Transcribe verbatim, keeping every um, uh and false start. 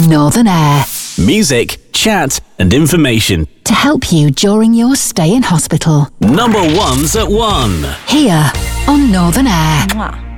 Northern Air. Music, chat and information. To help you during your stay in hospital. Number one's at one. Here on Northern Air. Mwah.